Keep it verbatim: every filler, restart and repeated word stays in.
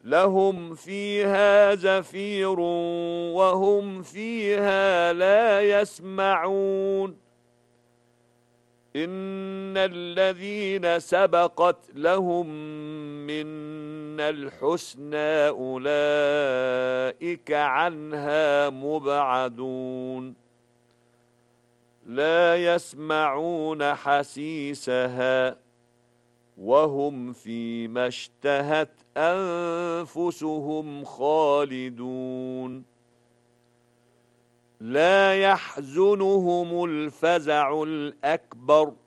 لهم فيها زفير وهم فيها لا يسمعون إن الذين سبقت لهم منا الحسنى أولئك عنها مبعدون لا يسمعون حسيسها وهم فيما اشتهت أنفسهم خالدون لا يحزنهم الفزع الأكبر